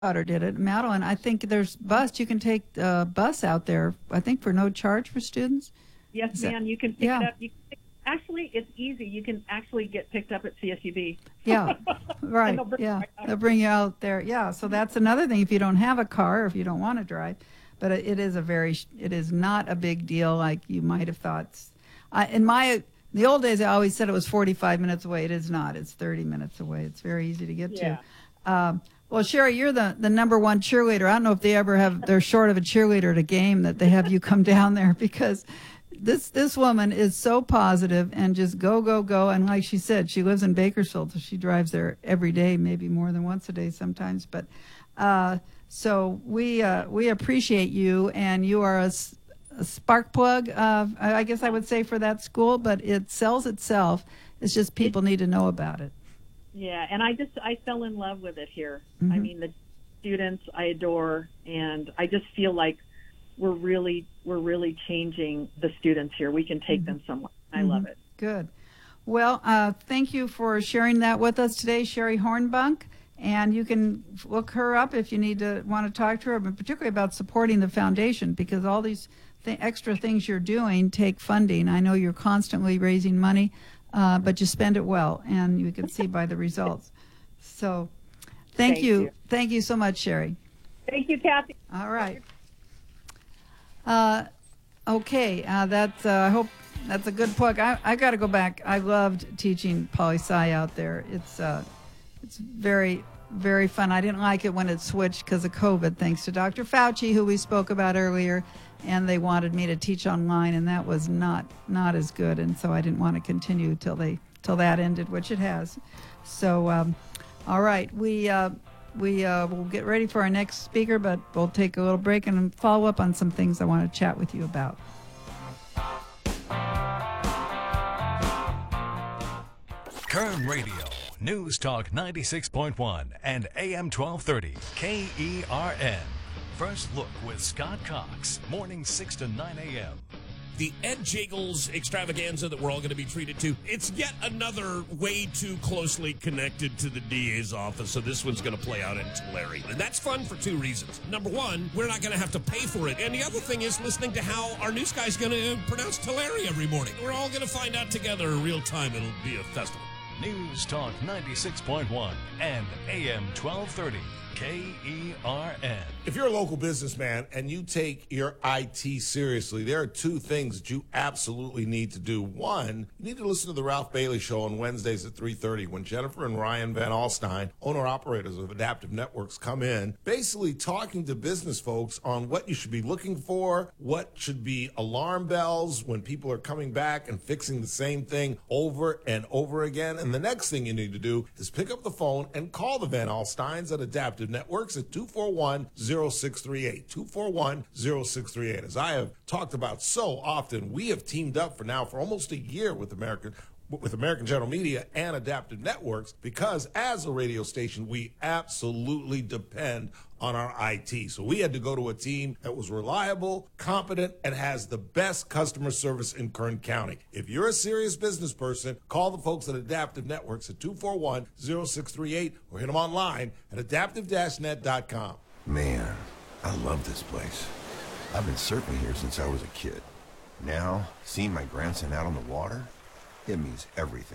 daughter did it, Madeline. I think there's bus. You can take bus out there, I think, for no charge for students. Yes, ma'am. You can pick it up. Actually, it's easy. You can actually get picked up at CSUB. Yeah, right. They'll bring you out there. Yeah, so that's another thing. If you don't have a car, or if you don't want to drive, but it is not a big deal like you might have thought. In the old days, I always said it was 45 minutes away. It is not. It's 30 minutes away. It's very easy to get to. Well, Sherry, you're the number one cheerleader. I don't know if they're short of a cheerleader at a game that they have you come down there, because this woman is so positive and just go, go, go. And like she said, she lives in Bakersfield, so she drives there every day, maybe more than once a day sometimes. But so we appreciate you, and you are a spark plug, I guess I would say, for that school, but it sells itself. It's just people need to know about it. Yeah, and I fell in love with it here. Mm-hmm. I mean, the students I adore, and I just feel like we're really changing the students here. We can take them somewhere. I love it. Good. Well, thank you for sharing that with us today, Sherry Hornbunk. And you can look her up if you want to talk to her, but particularly about supporting the foundation, because all these extra things you're doing take funding. I know you're constantly raising money, but you spend it well, and you can see by the results. So thank you. Thank you so much, Sherry. Thank you, Kathy. All right. Okay, I hope that's a good plug. I got to go back. I loved teaching poli-sci out there. It's very, very fun. I didn't like it when it switched because of COVID, thanks to Dr. Fauci, who we spoke about earlier, and they wanted me to teach online, and that was not as good, and so I didn't want to continue till that ended, which it has. So, all right, we'll get ready for our next speaker, but we'll take a little break and follow up on some things I want to chat with you about. Kern Radio, News Talk 96.1 and AM 1230, KERN. First Look with Scott Cox, mornings 6 to 9 a.m. The Ed Jagels extravaganza that we're all going to be treated to, it's yet another way too closely connected to the DA's office, so this one's going to play out in Tulare. And that's fun for two reasons. Number one, we're not going to have to pay for it. And the other thing is listening to how our news guy's going to pronounce Tulare every morning. We're all going to find out together in real time. It'll be a festival. News Talk 96.1 and AM 1230. KERN. If you're a local businessman and you take your IT seriously, there are two things that you absolutely need to do. One, you need to listen to the Ralph Bailey Show on Wednesdays at 3:30 when Jennifer and Ryan Van Alstyne, owner-operators of Adaptive Networks, come in, basically talking to business folks on what you should be looking for, what should be alarm bells when people are coming back and fixing the same thing over and over again. And the next thing you need to do is pick up the phone and call the Van Alstynes at Adaptive Networks at 241-0638. 241-0638. As I have talked about so often, we have teamed up for almost a year with American General Media and Adaptive Networks, because as a radio station, we absolutely depend on our IT. So we had to go to a team that was reliable, competent, and has the best customer service in Kern County. If you're a serious business person, call the folks at Adaptive Networks at 241-0638 or hit them online at adaptive-net.com. Man, I love this place. I've been surfing here since I was a kid. Now, seeing my grandson out on the water, it means everything.